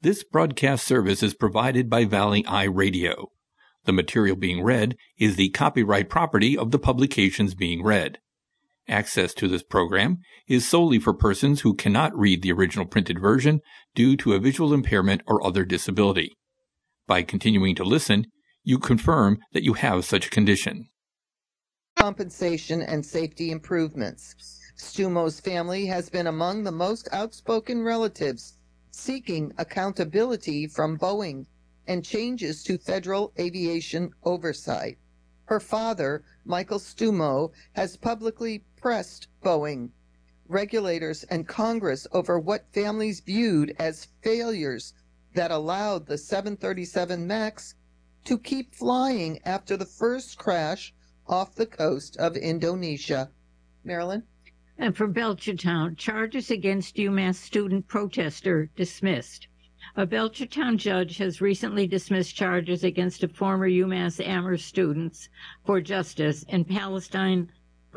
This broadcast service is provided by Valley Eye Radio. The material being read is the copyright property of the publications being read. Access to this program is solely for persons who cannot read the original printed version due to a visual impairment or other disability. By continuing to listen, you confirm that you have such a condition. Compensation and safety improvements. Stumo's family has been among the most outspoken relatives seeking accountability from Boeing and changes to federal aviation oversight. Her father, Michael Stumo, has publicly pressed Boeing, regulators, and Congress over what families viewed as failures that allowed the 737 MAX to keep flying after the first crash off the coast of Indonesia. Marilyn? And from Belchertown, charges against UMass student protester dismissed. A Belchertown judge has recently dismissed charges against a former UMass Amherst students for Justice in Palestine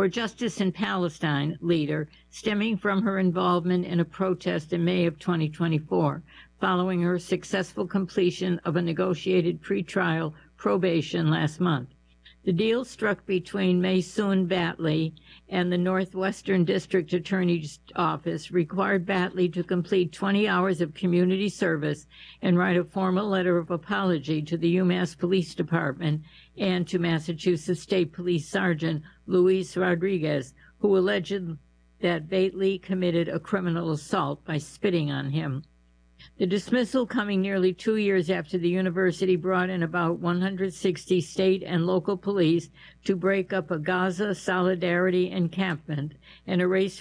leader stemming from her involvement in a protest in May of 2024, following her successful completion of a negotiated pretrial probation last month. The deal struck between Maysoon Batley and the Northwestern District Attorney's Office required Batley to complete 20 hours of community service and write a formal letter of apology to the UMass Police Department and to Massachusetts State Police Sergeant Luis Rodriguez, who alleged that Batley committed a criminal assault by spitting on him. The dismissal coming nearly 2 years after the university brought in about 160 state and local police to break up a Gaza Solidarity encampment and arrest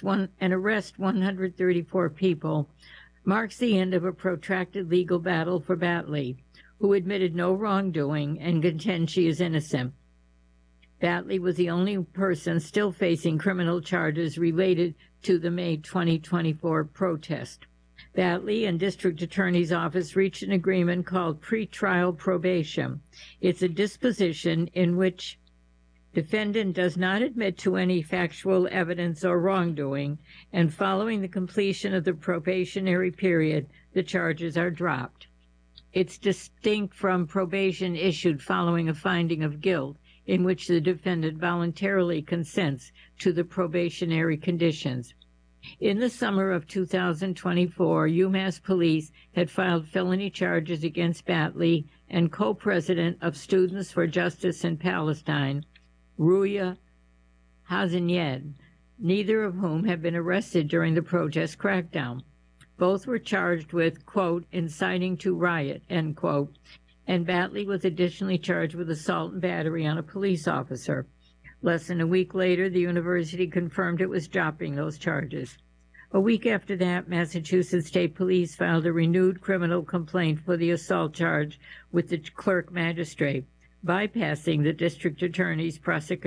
134 people, marks the end of a protracted legal battle for Batley, who admitted no wrongdoing and contends she is innocent. Batley was the only person still facing criminal charges related to the May 2024 protest. Batley and District Attorney's Office reached an agreement called pretrial probation. It's a disposition in which defendant does not admit to any factual evidence or wrongdoing, and following the completion of the probationary period, the charges are dropped. It's distinct from probation issued following a finding of guilt, in which the defendant voluntarily consents to the probationary conditions. In the summer of 2024, UMass Police had filed felony charges against Batley and co-president of Students for Justice in Palestine, Ruya Hazanyed, neither of whom had been arrested during the protest crackdown. Both were charged with, quote, inciting to riot, end quote, and Batley was additionally charged with assault and battery on a police officer. Less than a week later, the university confirmed it was dropping those charges. A week after that, Massachusetts State Police filed a renewed criminal complaint for the assault charge with the clerk magistrate, bypassing the district attorney's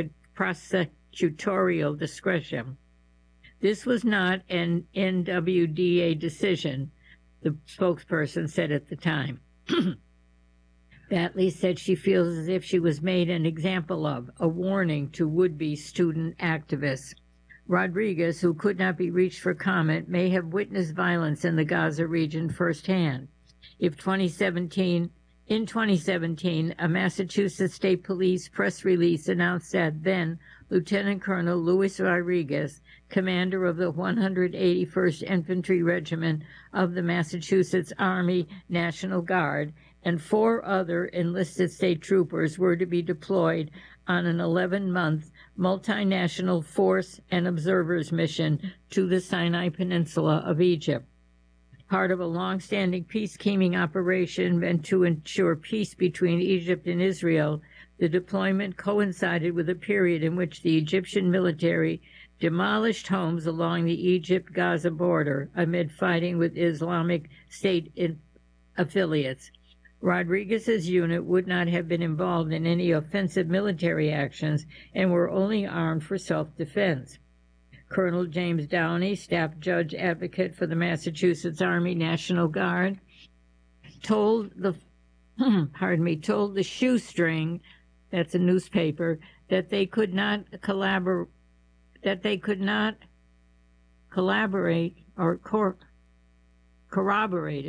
prosecutorial discretion. This was not an NWDA decision, the spokesperson said at the time. Batley said she feels as if she was made an example of, a warning to would-be student activists. Rodriguez, who could not be reached for comment, may have witnessed violence in the Gaza region firsthand. In 2017, a Massachusetts State Police press release announced that then Lieutenant Colonel Luis Rodriguez, commander of the 181st Infantry Regiment of the Massachusetts Army National Guard, and 4 other enlisted state troopers were to be deployed on an 11-month multinational force and observers mission to the Sinai Peninsula of Egypt. Part of a long-standing peacekeeping operation meant to ensure peace between Egypt and Israel, the deployment coincided with a period in which the Egyptian military demolished homes along the Egypt-Gaza border amid fighting with Islamic State affiliates. Rodriguez's unit would not have been involved in any offensive military actions and were only armed for self-defense. Colonel James Downey, staff judge advocate for the Massachusetts Army National Guard, told the Shoestring, that's a newspaper, that they could not collaborate or corroborate